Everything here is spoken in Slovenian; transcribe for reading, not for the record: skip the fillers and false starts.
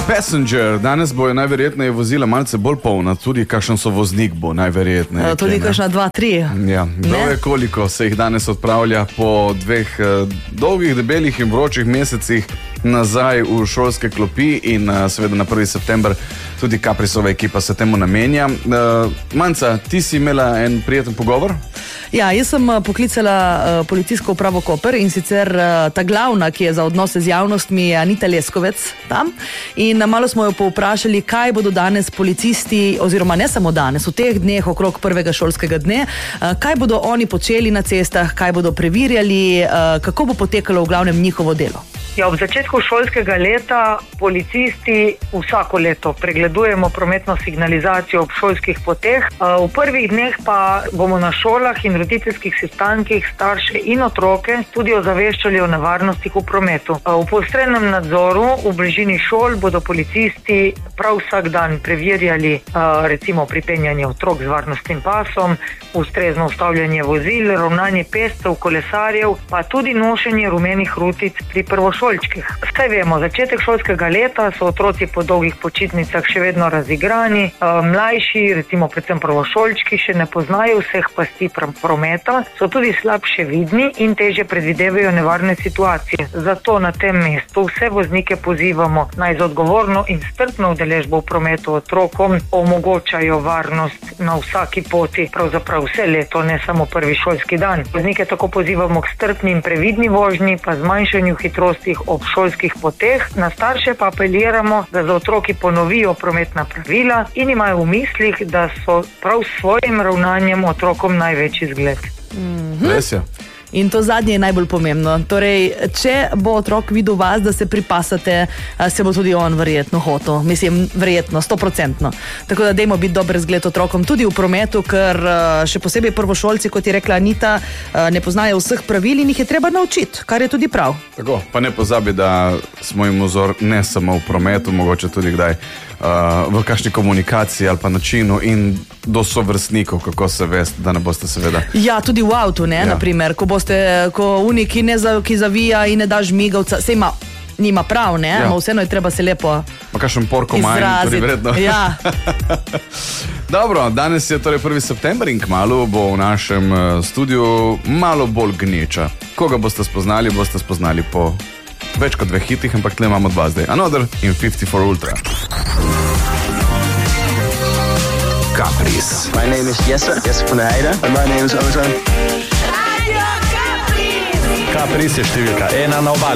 Passenger, danes bojo najverjetneje vozila malce bolj polna, tudi kakšen so voznik bo najverjetneje. Tudi kakšna 2-3. Ja, je koliko se jih danes odpravlja po dveh dolgih, debelih in vročih mesecih nazaj v šolske klopi in seveda na 1. september tudi Caprisova ekipa se temu namenja. Manca, ti si imela en prijeten pogovor? Ja, jaz sem poklicala policijsko upravo Koper in sicer ta glavna, ki je za odnose z javnostmi, je Anita Leskovec tam. In malo smo jo povprašali, kaj bodo danes policisti, oziroma ne samo danes, v teh dneh okrog prvega šolskega dne, kaj bodo oni počeli na cestah, kaj bodo preverjali, kako bo potekalo v glavnem njihovo delo. Ja, ob začetku šolskega leta policisti vsako leto pregledujemo prometno signalizacijo ob šolskih poteh. V prvih dneh pa bomo na šolah in roditeljskih sestankih starše in otroke tudi ozaveščali o nevarnostih v prometu. V poostrenem nadzoru v bližini šol bodo policisti prav vsak dan preverjali recimo pripenjanje otrok z varnostnim pasom, ustrezno ustavljanje vozil, ravnanje pešcev, kolesarjev, pa tudi nošenje rumenih rutic pri prvošolčkih. Vsaj vemo, začetek šolskega leta so otroci po dolgih počitnicah še vedno razigrani, mlajši, recimo predvsem prvošolčki, še ne poznajo vseh pasti prometa, so tudi slabše vidni in težje predvidevajo nevarne situacije. Zato na tem mestu vse voznike pozivamo naj z odgovorno in strpno udeležbo v prometu otrokom omogočajo varnost na vsaki poti, pravzaprav vse leto, ne samo prvi šolski dan. Voznike tako pozivamo k strpni in previdni vožnji, pa zmanjšanju hitrosti ob šolskih poteh. Na starše pa apeliramo, da za otroki ponovijo prometna pravila in imajo v mislih, da so prav s svojim ravnanjem otrokom največji zgled. Res je. In to zadnje je najbolj pomembno. Torej, če bo otrok videl vas, da se pripasate, se bo tudi on verjetno hotel. Mislim, verjetno, 100%. Tako da dajmo biti dober zgled otrokom tudi v prometu, ker še posebej prvošolci, kot je rekla Anita, ne poznajo vseh pravil in jih je treba naučiti, kar je tudi prav. Tako, pa ne pozabi, da smo jim vzor ne samo v prometu, mogoče tudi kdaj v kakšni komunikaciji ali pa načinu in do sovrstnikov, kako se veste, da ne boste seveda. Ja, tudi v avtu, ne, naprimer, ko uni, ki zavija in ne da žmigavca, se nima prav, ne, ampak vseeno je treba se lepo pa kakšen porko manj, tudi vredno. Ja. Dobro, danes je torej 1. september in kmalu bo v našem studiu malo bolj gneča. Koga boste spoznali po več kot 2 hitih, ampak tle imamo 2 zdaj. Another in 54 Ultra. Capris. My name is Jesse van der Heijden. And my name is Ozan. Capris je številka 1 na obali.